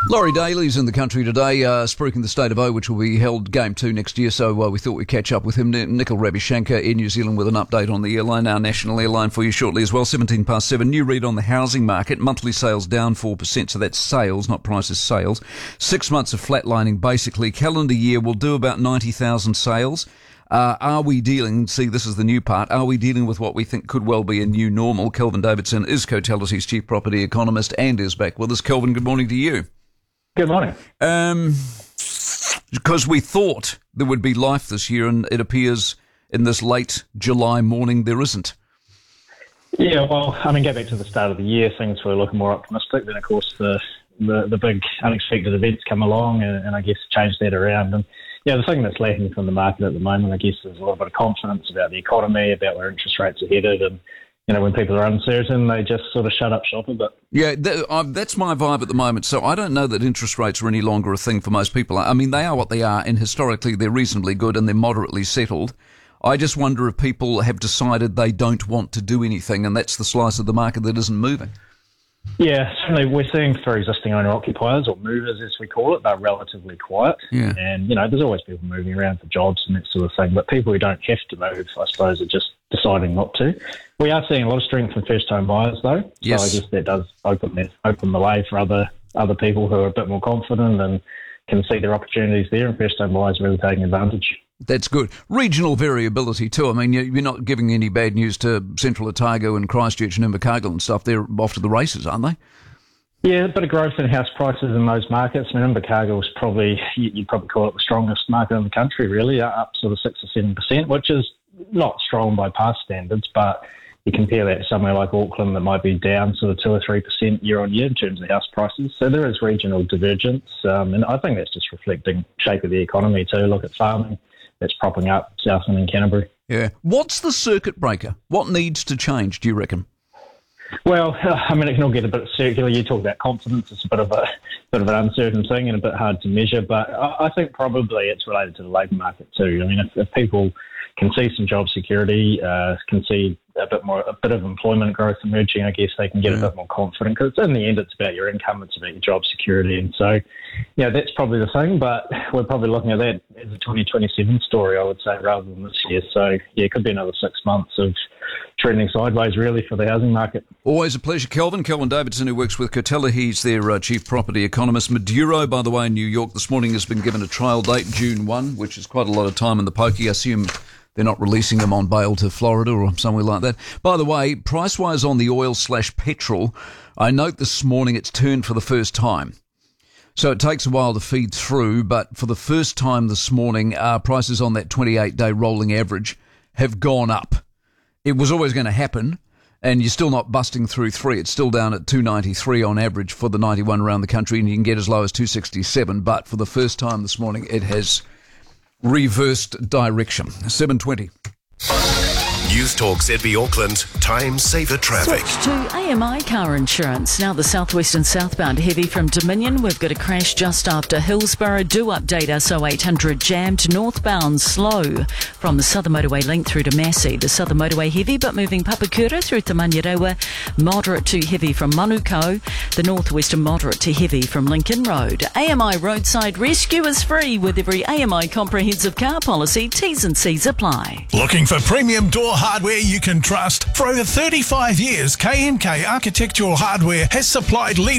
Laurie Daly's in the country today, spruiking the State of O, which will be held Game 2 next year, so we thought we'd catch up with him. Nikhil Ravishankar in New Zealand with an update on the airline, our national airline, for you shortly as well. 7:17. New read on the housing market. Monthly sales down 4%, so that's sales, not prices, sales. 6 months of flatlining, basically. Calendar year will do about 90,000 sales. Are we dealing, see, this is the new part, are we dealing with what we think could well be a new normal? Kelvin Davidson is Cotality's chief property economist and is back with us. Kelvin, good morning to you. Good morning. Because we thought there would be life this year, and it appears in this late July morning there isn't. Yeah, well, I mean, go back to the start of the year, things were looking more optimistic. Then, of course, the big unexpected events come along and I guess change that around. And yeah, the thing that's lacking from the market at the moment, I guess, is a little bit of confidence about the economy, about where interest rates are headed, and when people are uncertain, they just sort of shut up shop a bit. Yeah, that's my vibe at the moment. So I don't know that interest rates are any longer a thing for most people. I mean, they are what they are, and historically they're reasonably good and they're moderately settled. I just wonder if people have decided they don't want to do anything, and that's the slice of the market that isn't moving. Yeah, certainly we're seeing for existing owner-occupiers, or movers as we call it, they're relatively quiet. Yeah. And, there's always people moving around for jobs and that sort of thing, but people who don't have to move, I suppose, are just deciding not to. We are seeing a lot of strength in first-time buyers, though. Yes. So I guess that does open the way for other people who are a bit more confident and can see their opportunities there, and first-time buyers are really taking advantage. That's good. Regional variability too. I mean, you're not giving any bad news to Central Otago and Christchurch and Invercargill and stuff. They're off to the races, aren't they? Yeah, a bit of growth in house prices in those markets. I mean, Invercargill is probably, you'd probably call it the strongest market in the country, really, up sort of 6 or 7%, which is not strong by past standards, but you compare that to somewhere like Auckland that might be down sort of 2 or 3% year on year in terms of house prices. So there is regional divergence, and I think that's just reflecting shape of the economy too. Look at farming. That's propping up Southland and Canterbury. Yeah. What's the circuit breaker? What needs to change, do you reckon? Well, I mean, it can all get a bit circular. You talk about confidence. It's a bit of an uncertain thing and a bit hard to measure. But I think probably it's related to the labour market too. I mean, if people can see some job security, can see a bit of employment growth emerging, I guess they can get a bit more confident, because in the end it's about your income, it's about your job security, and so that's probably the thing. But we're probably looking at that as a 2027 story, I would say, rather than this year. So it could be another 6 months of trending sideways really for the housing market. Always a pleasure. Kelvin Davidson, who works with Cotella, he's their chief property economist. Maduro, by the way, in New York this morning has been given a trial date, June 1, which is quite a lot of time in the pokey. I assume they're not releasing them on bail to Florida or somewhere like that. By the way, price-wise on the oil/petrol, I note this morning it's turned for the first time. So it takes a while to feed through, but for the first time this morning, prices on that 28-day rolling average have gone up. It was always going to happen, and you're still not busting through 3. It's still down at $2.93 on average for the 91 around the country, and you can get as low as $2.67. But for the first time this morning, it has reversed direction. 7:20. News Talk ZB Auckland, Time Saver Traffic. Switch to AMI Car Insurance. Now the southwest and southbound heavy from Dominion. We've got a crash just after Hillsborough. Do update us. 0800 jammed. Northbound slow from the Southern Motorway link through to Massey. The Southern Motorway heavy but moving Papakura through to Manurewa. Moderate to heavy from Manukau. The northwestern moderate to heavy from Lincoln Road. AMI Roadside Rescue is free with every AMI comprehensive car policy. T's and C's apply. Looking for premium door hardware you can trust? For over 35 years, K&K Architectural Hardware has supplied leading